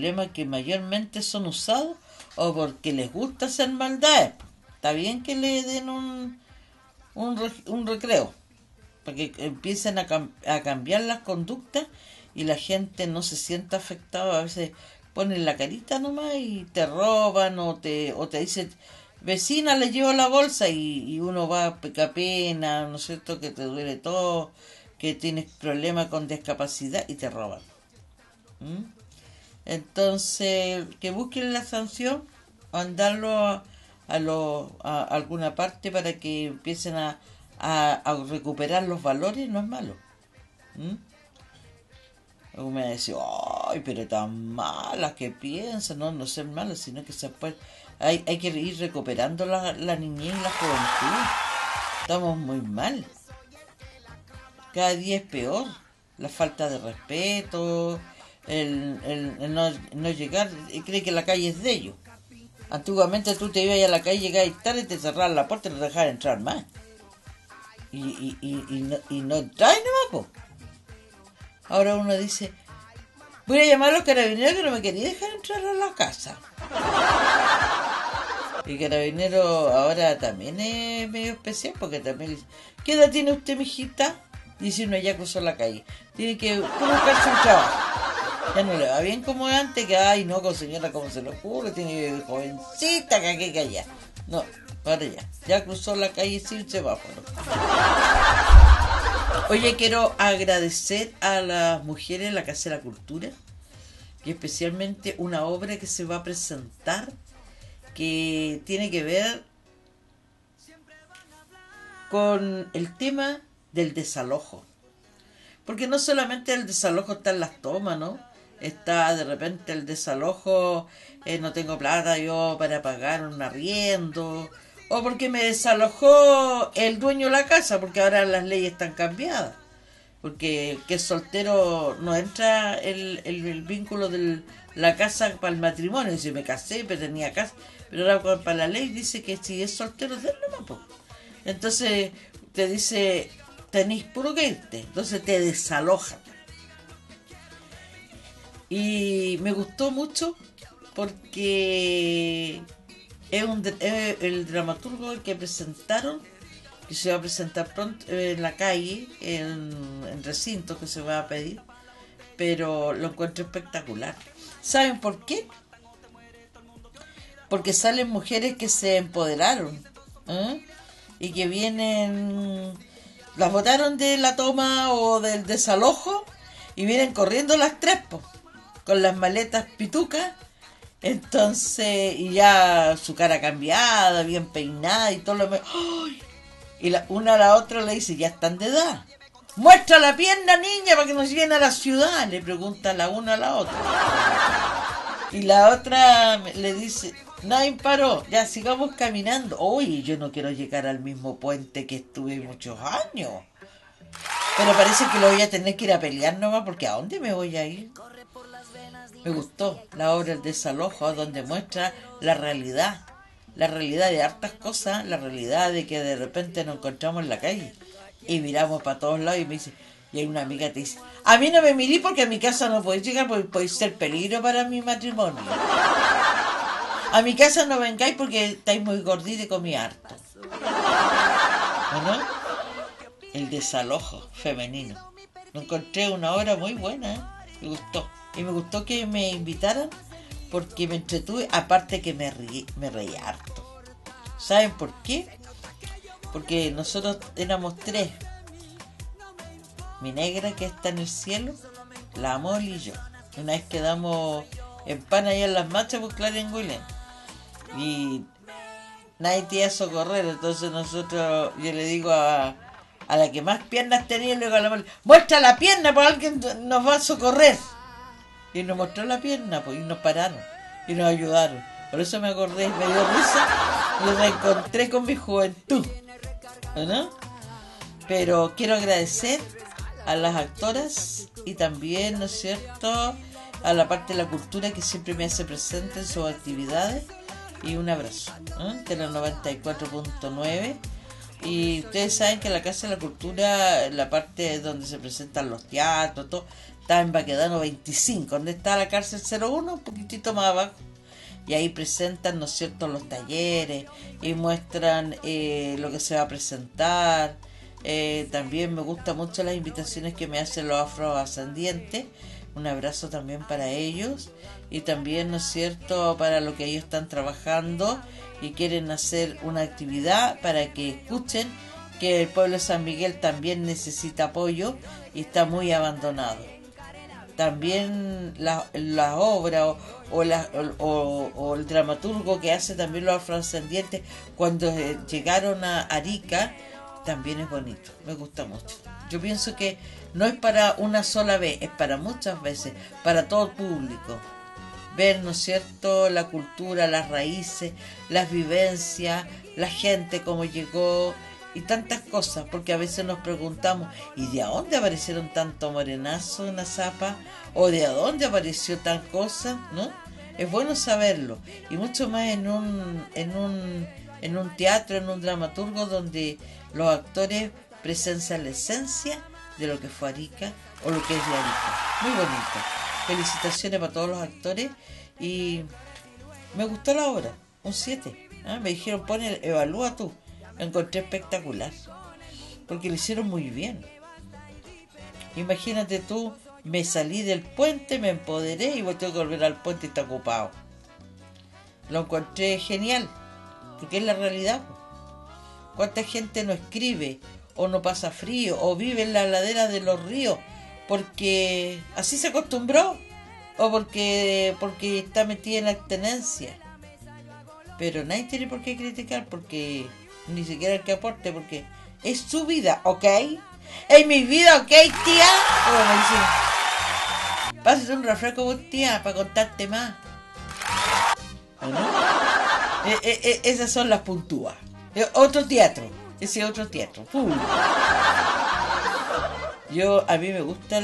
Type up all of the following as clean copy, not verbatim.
problema es que mayormente son usados o porque les gusta hacer maldades. Está bien que le den un recreo, para que empiecen a cambiar las conductas y la gente no se sienta afectada. A veces ponen la carita nomás y te roban o te dicen, vecina, le llevo la bolsa, y uno va a pena, ¿no es cierto?, que te duele todo, que tienes problemas con discapacidad y te roban. Entonces, que busquen la sanción, mandarlo a alguna parte para que empiecen a recuperar los valores, no es malo. Luego me decía, ay, pero tan malas que piensan, no ser malas, sino que se puede, hay que ir recuperando la niñez y la juventud. Estamos muy mal. Cada día es peor. La falta de respeto, el no llegar, y cree que la calle es de ellos. Antiguamente tú te ibas a la calle, llegabas tarde, te cerraban la puerta y no te dejaban entrar más. Y no traes nomás, po. Ahora uno dice, voy a llamar a los carabineros que no me quería dejar entrar a la casa. Y carabinero ahora también es medio especial, porque también dice, ¿qué edad tiene usted, mijita? Dice uno, ya cruzó la calle. Tiene que buscarse un trabajo. Ya no le va bien como antes, que ay no, con señora, como se le ocurre, tiene jovencita que aquí, que allá. No, para allá. Ya cruzó la calle sin semáforo. Oye, quiero agradecer a las mujeres de la Casa de la Cultura, y especialmente una obra que se va a presentar que tiene que ver con el tema del desalojo. Porque no solamente el desalojo está en las tomas, ¿no? Está de repente el desalojo, no tengo plata yo para pagar un arriendo, o porque me desalojó el dueño de la casa, porque ahora las leyes están cambiadas. Porque que es soltero no entra el vínculo de la casa para el matrimonio. Si me casé, pero tenía casa. Pero ahora para la ley dice que si es soltero, es de él nomás, po. Entonces te dice, tenés puro que irte. Entonces te desalojan. Y me gustó mucho porque es el dramaturgo que presentaron, que se va a presentar pronto en la calle, en recinto que se va a pedir, pero lo encuentro espectacular. ¿Saben por qué? Porque salen mujeres que se empoderaron, y que vienen, las botaron de la toma o del desalojo y vienen corriendo las tres, con las maletas pitucas. Entonces, y ya su cara cambiada, bien peinada y todo lo demás. ¡Ay! Y una a la otra le dice, ya están de edad. Muestra la pierna, niña, para que nos lleguen a la ciudad, le pregunta la una a la otra. Y la otra le dice, nadie paró, ya sigamos caminando. Oye, yo no quiero llegar al mismo puente que estuve muchos años. Pero parece que lo voy a tener que ir a pelear nomás, porque ¿a dónde me voy a ir? Me gustó la obra El Desalojo, donde muestra la realidad de hartas cosas, la realidad de que de repente nos encontramos en la calle y miramos para todos lados y me dice, y hay una amiga que te dice, a mí no me miré porque a mi casa no podéis llegar porque podéis ser peligro para mi matrimonio. A mi casa no vengáis porque estáis muy gorditos y comí harto. ¿No? El desalojo femenino. Lo encontré una obra muy buena, me gustó. Y me gustó que me invitaran porque me entretuve, aparte que me reí harto. ¿Saben por qué? Porque nosotros éramos tres. Mi negra, que está en el cielo, la Amor y yo. Una vez quedamos en pan allá en las marchas por Claren William. Y nadie te iba a socorrer, entonces yo le digo a la que más piernas tenía, le digo a la Amor, muestra la pierna, por alguien nos va a socorrer. Y nos mostró la pierna, pues, y nos pararon y nos ayudaron. Por eso me acordé, me dio risa, lo reencontré con mi juventud, ¿no? Pero quiero agradecer a las actoras y también, ¿no es cierto?, a la parte de la cultura que siempre me hace presente en sus actividades. Y un abrazo, de la 94.9. Y ustedes saben que la Casa de la Cultura, la parte donde se presentan los teatros, todo, está en Baquedano 25, donde está la cárcel 01, un poquitito más abajo. Y ahí presentan, ¿no es cierto?, los talleres y muestran lo que se va a presentar. También me gustan mucho las invitaciones que me hacen los afrodescendientes. Un abrazo también para ellos. Y también, ¿no es cierto?, para lo que ellos están trabajando y quieren hacer una actividad para que escuchen que el pueblo de San Miguel también necesita apoyo y está muy abandonado. También la obra o el dramaturgo que hace también los afrodescendientes cuando llegaron a Arica también es bonito, me gusta mucho. Yo pienso que no es para una sola vez, es para muchas veces, para todo el público. Ver, ¿no es cierto?, la cultura, las raíces, las vivencias, la gente, cómo llegó y tantas cosas, porque a veces nos preguntamos, ¿y de dónde aparecieron tanto morenazo en la zapa? ¿O de dónde apareció tal cosa? ¿No? Es bueno saberlo, y mucho más en un teatro, en un dramaturgo donde los actores presencian la esencia de lo que fue Arica o lo que es de Arica. Muy bonito. Felicitaciones para todos los actores y me gustó la obra, un 7. Me dijeron, evalúa tú. Lo encontré espectacular porque lo hicieron muy bien. Imagínate tú, me salí del puente, me empoderé y tengo que volver al puente y está ocupado. Lo encontré genial porque es la realidad. ¿Cuánta gente no escribe o no pasa frío o vive en la ladera de los ríos porque así se acostumbró o porque está metida en la abstenencia? Pero nadie tiene por qué criticar, porque ni siquiera el que aporte, porque es su vida, ¿ok? Es mi vida, ¿ok, tía? Como me dicen, pásate un refresco con tía para contarte más, ¿no? Esas son las puntúas. Otro teatro, ese otro teatro. A mí me gusta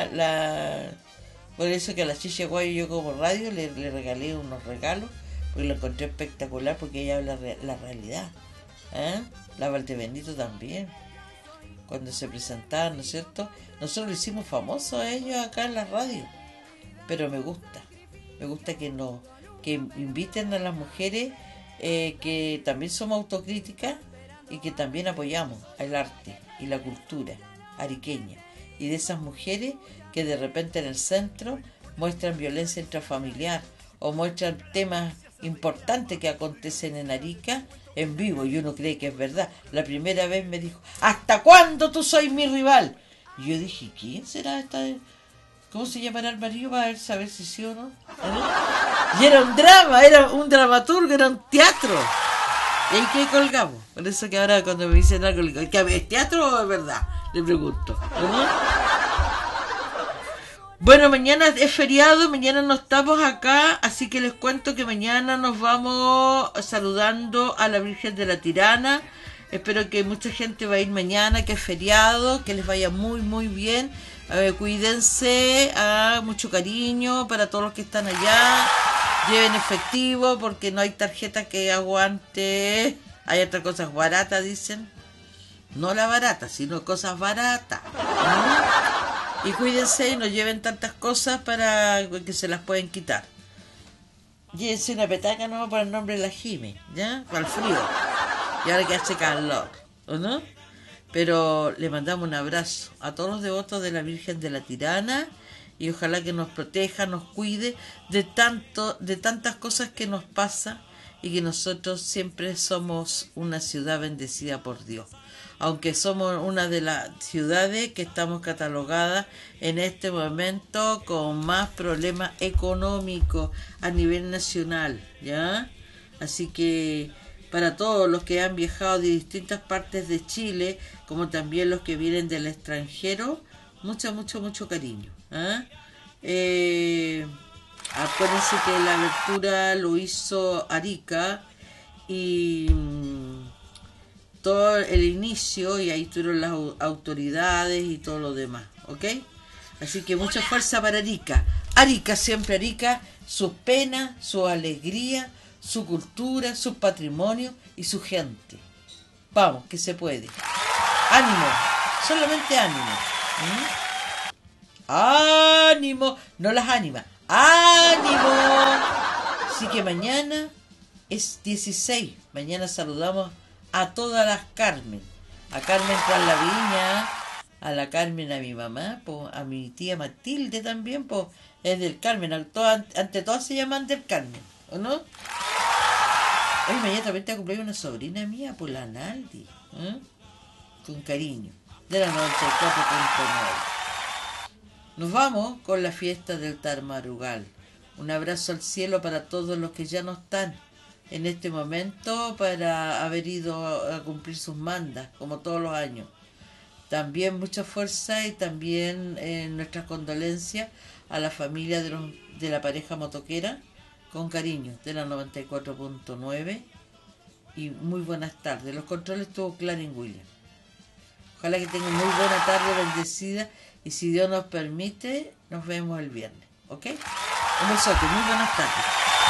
por eso que a la Chicha Guayo yo como radio le regalé unos regalos, porque lo encontré espectacular, porque ella habla la realidad. La Valdebenito también, cuando se presentaban, ¿no es cierto? Nosotros lo hicimos famoso a ellos acá en la radio, pero me gusta que inviten a las mujeres que también somos autocríticas y que también apoyamos el arte y la cultura ariqueña, y de esas mujeres que de repente en el centro muestran violencia intrafamiliar o muestran temas importantes que acontecen en Arica en vivo, y uno cree que es verdad. La primera vez me dijo, ¿hasta cuándo tú sois mi rival? Y yo dije, ¿quién será esta? ¿Cómo se llamará el marido? Va a ver, saber si sí o no. Y era un drama, era un dramaturgo, era un teatro. Y ahí que colgamos. Por eso que ahora cuando me dicen algo, ¿es teatro o es verdad? Le pregunto, ¿no? Bueno, mañana es feriado, mañana no estamos acá, así que les cuento que mañana nos vamos saludando a la Virgen de la Tirana. Espero que mucha gente va a ir mañana, que es feriado, que les vaya muy muy bien. Cuídense, mucho cariño para todos los que están allá. Lleven efectivo porque no hay tarjeta que aguante. Hay otras cosas baratas, dicen. No la barata, sino cosas baratas. Y cuídense y no lleven tantas cosas para que se las pueden quitar. Llévense una petaca no por el nombre de la Jime, ¿ya? Para el frío. Y ahora que hace calor, ¿o no? Pero le mandamos un abrazo a todos los devotos de la Virgen de la Tirana y ojalá que nos proteja, nos cuide de tantas cosas que nos pasan, y que nosotros siempre somos una ciudad bendecida por Dios. Aunque somos una de las ciudades que estamos catalogadas en este momento con más problemas económicos a nivel nacional, ¿ya? Así que para todos los que han viajado de distintas partes de Chile, como también los que vienen del extranjero, mucho cariño. Acuérdense que la abertura lo hizo Arica y todo el inicio, y ahí estuvieron las autoridades y todo lo demás, ¿ok? Así que mucha fuerza para Arica. Arica, siempre Arica, sus penas, su alegría, su cultura, su patrimonio y su gente. Vamos, que se puede. Ánimo, solamente ánimo. ánimo, no las anima, ánimo. Así que mañana es 16, mañana saludamos a todas las Carmen, a Carmen Tras la Viña, a la Carmen, a mi mamá, po, a mi tía Matilde también, pues es del Carmen, ante todas se llaman del Carmen, ¿o no? Hoy inmediatamente ha cumplido una sobrina mía, por la Naldi, ¿eh? Con cariño, de la 94.9. Nos vamos con la fiesta del Tarmarugal. Un abrazo al cielo para todos los que ya no están en este momento para haber ido a cumplir sus mandas, como todos los años. También mucha fuerza y también nuestras condolencias a la familia de la pareja motoquera, con cariño, de la 94.9. Y muy buenas tardes. Los controles estuvo Clarín Williams. Ojalá que tengan muy buena tarde, bendecida, y si Dios nos permite, nos vemos el viernes, ¿ok? Un besote, muy buenas tardes.